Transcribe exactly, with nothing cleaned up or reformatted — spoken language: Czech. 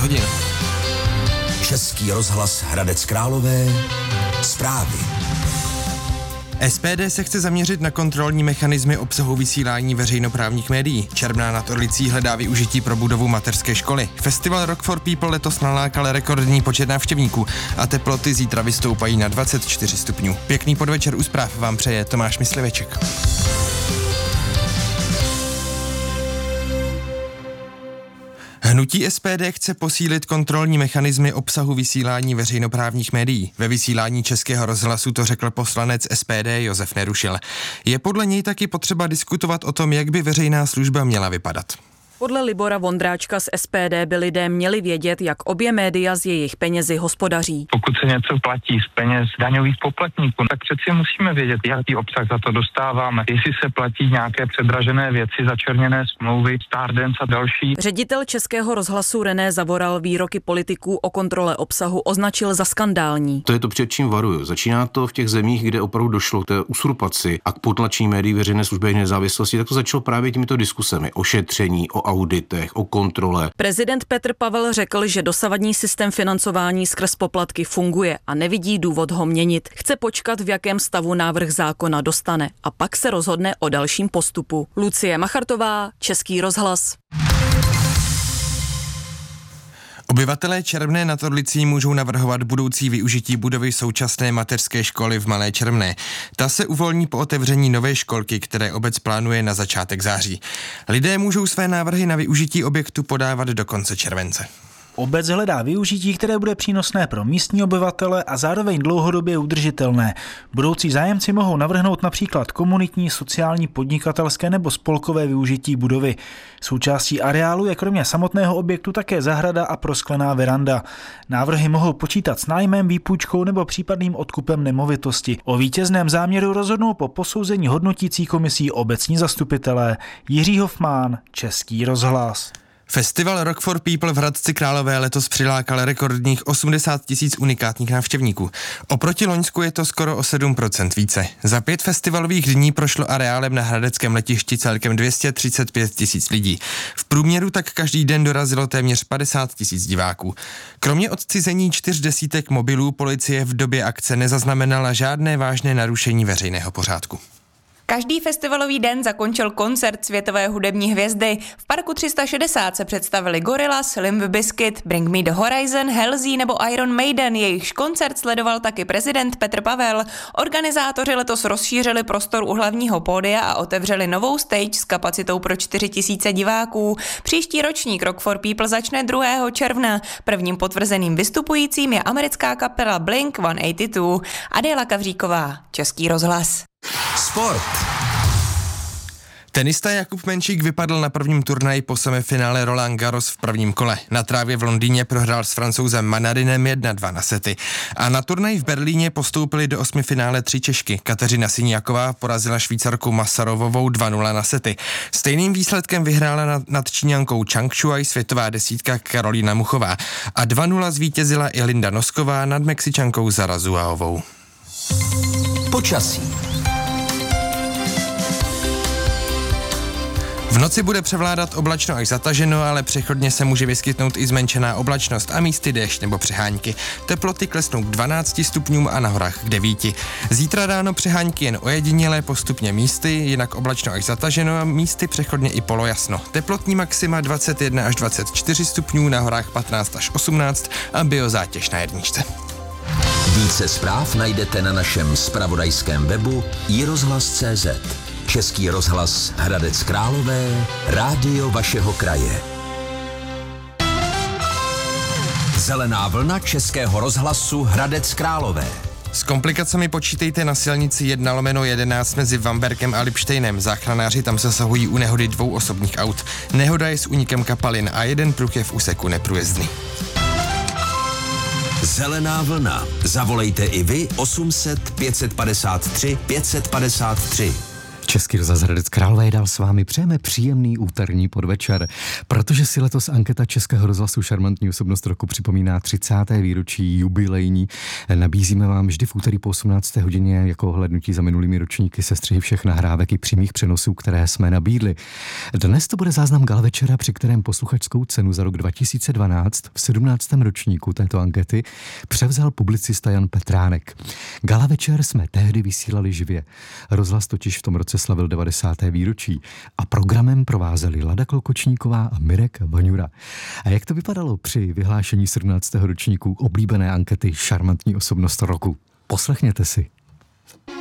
hodin. Český rozhlas Hradec Králové. Zprávy. S P D se chce zaměřit na kontrolní mechanismy obsahu vysílání veřejnoprávních médií. Čermná nad Orlicí hledá využití pro budovu mateřské školy. Festival Rock for People letos nalákal rekordní počet návštěvníků a teploty zítra vystoupají na dvacet čtyři stupňů. Pěkný podvečer u zpráv vám přeje Tomáš Mysliveček. Hnutí S P D chce posílit kontrolní mechanismy obsahu vysílání veřejnoprávních médií. Ve vysílání Českého rozhlasu to řekl poslanec S P D Josef Nerušil. Je podle něj taky potřeba diskutovat o tom, jak by veřejná služba měla vypadat. Podle Libora Vondráčka z S P D by lidé měli vědět, jak obě média z jejich penězi hospodaří. Pokud se něco platí z peněz daňových poplatníků, tak přeci musíme vědět, jaký obsah za to dostáváme. Jestli se platí nějaké předražené věci, začerněné smlouvy, Stardance a další. Ředitel Českého rozhlasu René Zavoral výroky politiků o kontrole obsahu označil za skandální. To je to, před čím varuju. Začíná to v těch zemích, kde opravdu došlo k té usurpaci a k potlačení médií veřejné služby a nezávislosti, tak to začalo právě těmito diskusemi o šetření, o auditech, o kontrole. Prezident Petr Pavel řekl, že dosavadní systém financování skrz poplatky funguje a nevidí důvod ho měnit. Chce počkat, v jakém stavu návrh zákona dostane a pak se rozhodne o dalším postupu. Lucie Machartová, Český rozhlas. Obyvatelé Čermné nad Orlicí můžou navrhovat budoucí využití budovy současné mateřské školy v Malé Čermné. Ta se uvolní po otevření nové školky, které obec plánuje na začátek září. Lidé můžou své návrhy na využití objektu podávat do konce července. Obec hledá využití, které bude přínosné pro místní obyvatele a zároveň dlouhodobě udržitelné. Budoucí zájemci mohou navrhnout například komunitní, sociální, podnikatelské nebo spolkové využití budovy. Součástí areálu je kromě samotného objektu také zahrada a prosklená veranda. Návrhy mohou počítat s nájmem, výpůjčkou nebo případným odkupem nemovitosti. O vítězném záměru rozhodnou po posouzení hodnotící komisí obecní zastupitelé. Jiří Hofmán, Český rozhlas. Festival Rock for People v Hradci Králové letos přilákal rekordních osmdesát tisíc unikátních návštěvníků. Oproti loňsku je to skoro o sedm procent více. Za pět festivalových dní prošlo areálem na hradeckém letišti celkem dvě stě třicet pět tisíc lidí. V průměru tak každý den dorazilo téměř padesát tisíc diváků. Kromě odcizení čtyř desítek mobilů policie v době akce nezaznamenala žádné vážné narušení veřejného pořádku. Každý festivalový den zakončil koncert světové hudební hvězdy. V Parku tři sta šedesát se představili Gorillaz, Limp Bizkit, Bring Me the Horizon, Halsey nebo Iron Maiden. Jejichž koncert sledoval taky prezident Petr Pavel. Organizátoři letos rozšířili prostor u hlavního pódia a otevřeli novou stage s kapacitou pro čtyři tisíce diváků. Příští ročník Rock for People začne druhého června. Prvním potvrzeným vystupujícím je americká kapela Blink sto osmdesát dva. Adéla Kavříková, Český rozhlas. Sport. Tenista Jakub Menšík vypadl na prvním turnaji po semifinále Roland Garros v prvním kole. Na trávě v Londýně prohrál s Francouzem Manarinem jedna dva na sety. A na turnaj v Berlíně postoupili do osmifinále tři Češky. Kateřina Siniaková porazila Švýcarku Masarovovou dva nula na sety. Stejným výsledkem vyhrála nad, nad Číňankou Chang Shuai světová desítka Karolína Muchová. A dva nula zvítězila i Linda Nosková nad Mexičankou Zara Zuaovou. Počasí. V noci bude převládat oblačno až zataženo, ale přechodně se může vyskytnout i zmenšená oblačnost a místy déšť nebo přehánky. Teploty klesnou k dvanácti stupňům a na horách k devíti. Zítra ráno přehánky jen ojedinělé, postupně místy, jinak oblačno až zataženo a místy přechodně i polojasno. Teplotní maxima dvacet jedna až dvacet čtyři stupňů, na horách patnáct až osmnáct a biozátěž na jedničce. Více zpráv najdete na našem zpravodajském webu i rozhlas tečka cé zet. Český rozhlas Hradec Králové, rádio vašeho kraje. Zelená vlna Českého rozhlasu Hradec Králové. S komplikacemi počítejte na silnici jedna lomeno jedenáct mezi Vamberkem a Lipštejnem. Záchranáři tam zasahují u nehody dvou osobních aut. Nehoda je s únikem kapalin a jeden pruh je v úseku neprůjezdný. Zelená vlna. Zavolejte i vy osm set pět set padesát tři pět set padesát tři. Český rozhlas Hradec Králové dál s vámi. Přejeme příjemný úterní podvečer, protože si letos anketa Českého rozhlasu Šarmantní osobnost roku připomíná třicáté výročí jubilejní. Nabízíme vám vždy v úterý po osmnácté hodině jako hlednutí za minulými ročníky sestřihy všech nahrávek i přímých přenosů, které jsme nabídli. Dnes to bude záznam gala večera, při kterém posluchačskou cenu za rok dva tisíce dvanáct v sedmnáctém ročníku této ankety převzal publicista Jan Petránek. Gala večer jsme tehdy vysílali živě. Rozhlas totiž v tom roce slavil devadesáté výročí a programem provázeli Lada Klokočníková a Mirek Vaňura. A jak to vypadalo při vyhlášení sedmnáctého ročníku oblíbené ankety Šarmantní osobnost roku? Poslechněte si.